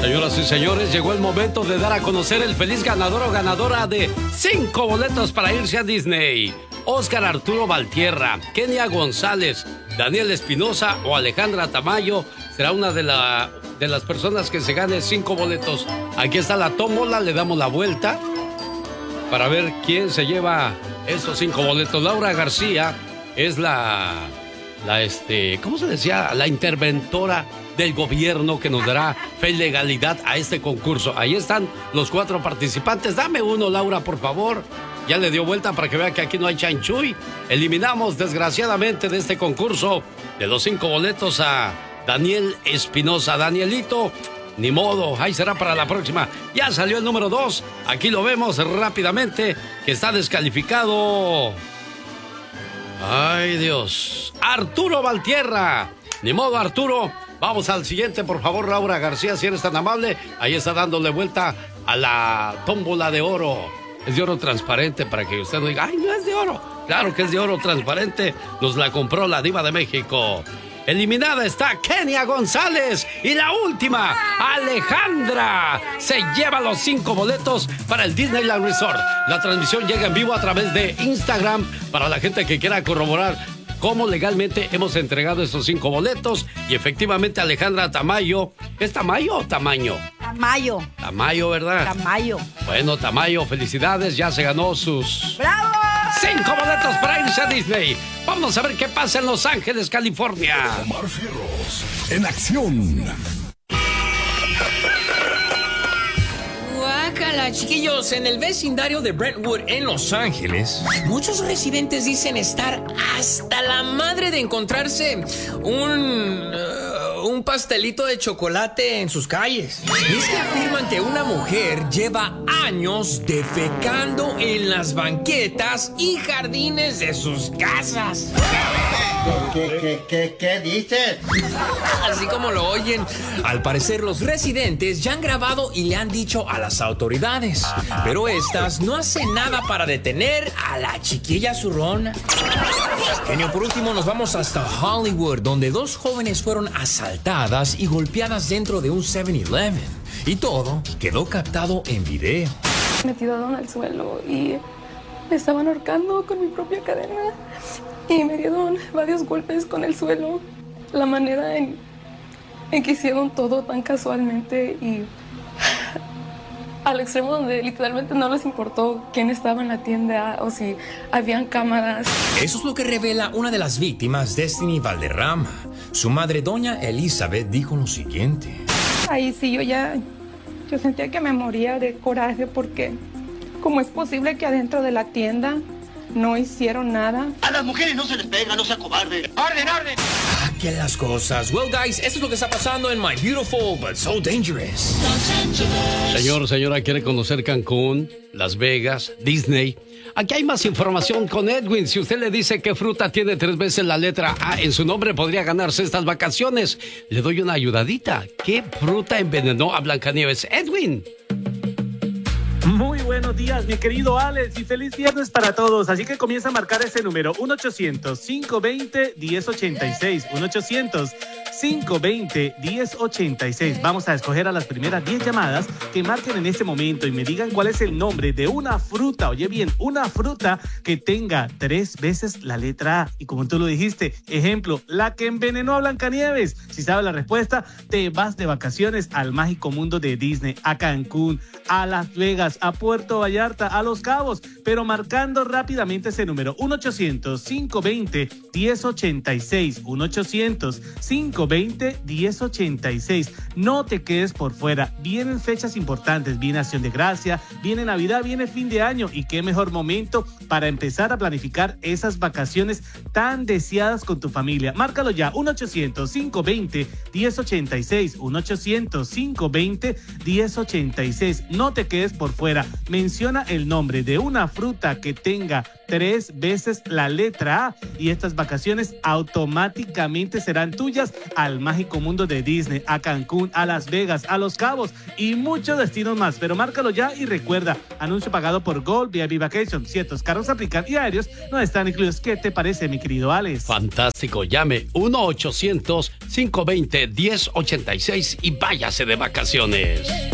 Señoras y señores, llegó el momento de dar a conocer el feliz ganador o ganadora de 5 boletos para irse a Disney. Óscar Arturo Valtierra, Kenia González, Daniel Espinosa o Alejandra Tamayo será una de las personas que se gane 5 boletos. Aquí está la tómbola, le damos la vuelta para ver quién se lleva esos 5 boletos. Laura García es ¿cómo se decía? La interventora del gobierno que nos dará fe y legalidad a este concurso. Ahí están los 4 participantes. Dame uno, Laura, por favor. Ya le dio vuelta para que vea que aquí no hay chanchuy. Eliminamos, desgraciadamente, de este concurso de los 5 boletos a Daniel Espinosa. Danielito, ni modo, ahí será para la próxima. Ya salió el número 2. Aquí lo vemos rápidamente, que está descalificado. Ay, Dios. Arturo Valtierra. Ni modo, Arturo. Vamos al siguiente, por favor, Laura García, si eres tan amable. Ahí está dándole vuelta a la tómbola de oro. Es de oro transparente para que usted no diga, ay, no es de oro. Claro que es de oro transparente. Nos la compró la Diva de México. Eliminada está Kenia González. Y la última, Alejandra, se lleva los 5 boletos para el Disneyland Resort. La transmisión llega en vivo a través de Instagram para la gente que quiera corroborar cómo legalmente hemos entregado esos 5 boletos. Y efectivamente Alejandra Tamayo, ¿es Tamayo o Tamaño? Tamayo. Tamayo, ¿verdad? Tamayo. Bueno, Tamayo, felicidades, ya se ganó sus... ¡Bravo! 5 boletos para irse a Disney. Vamos a ver qué pasa en Los Ángeles, California. Omar Fierros, en acción. Guácala, chiquillos, en el vecindario de Brentwood, en Los Ángeles, muchos residentes dicen estar hasta la madre de encontrarse un pastelito de chocolate en sus calles. Y es que afirman que una mujer lleva años defecando en las banquetas y jardines de sus casas. ¿Qué dices? Así como lo oyen, al parecer los residentes ya han grabado y le han dicho a las autoridades, pero estas no hacen nada para detener a la chiquilla zurrona. Genio, por último nos vamos hasta Hollywood, donde 2 jóvenes fueron asaltadas y golpeadas dentro de un 7-Eleven. Y todo quedó captado en video. Me tiraron al suelo y me estaban ahorcando con mi propia cadena y me dieron varios golpes con el suelo. La manera en que hicieron todo tan casualmente y al extremo donde literalmente no les importó quién estaba en la tienda o si habían cámaras. Eso es lo que revela una de las víctimas, Destiny Valderrama. Su madre, doña Elizabeth, dijo lo siguiente. Ahí sí yo sentía que me moría de coraje porque ¿cómo es posible que adentro de la tienda no hicieron nada? A las mujeres no se les pega, no sea cobarde. ¡Orden, orden! ¿Qué las cosas? Well, guys, esto es lo que está pasando en My Beautiful But So Dangerous. Señora, ¿quiere conocer Cancún, Las Vegas, Disney? Aquí hay más información con Edwin. Si usted le dice qué fruta tiene 3 veces la letra A en su nombre, podría ganarse estas vacaciones. Le doy una ayudadita. ¿Qué fruta envenenó a Blancanieves? Edwin. Muy buenos días, mi querido Alex, y feliz viernes para todos. Así que comienza a marcar ese número, 1-800-520-1086, 1-800-520-1086. Vamos a escoger a las primeras 10 llamadas que marquen en este momento y me digan cuál es el nombre de una fruta, oye bien, una fruta que tenga 3 veces la letra A. Y como tú lo dijiste, ejemplo, la que envenenó a Blancanieves. Si sabes la respuesta, te vas de vacaciones al mágico mundo de Disney, a Cancún, a Las Vegas, a Puerto Vallarta, a Los Cabos, pero marcando rápidamente ese número, 1-800-520-1086, 1-800-520-1086. No te quedes por fuera, vienen fechas importantes, viene Acción de Gracia, viene Navidad, viene fin de año, y qué mejor momento para empezar a planificar esas vacaciones tan deseadas con tu familia. Márcalo ya, 1-800-520-1086, 1-800-520-1086. No te quedes por fuera, menciona el nombre de una fruta que tenga 3 veces la letra A y estas vacaciones automáticamente serán tuyas al mágico mundo de Disney, a Cancún, a Las Vegas, a Los Cabos y muchos destinos más. Pero márcalo ya y recuerda, anuncio pagado por Gold VIP Vacation. Ciertos carros aplican y aéreos no están incluidos. ¿Qué te parece, mi querido Alex? Fantástico. Llame 1-800-520-1086 y váyase de vacaciones.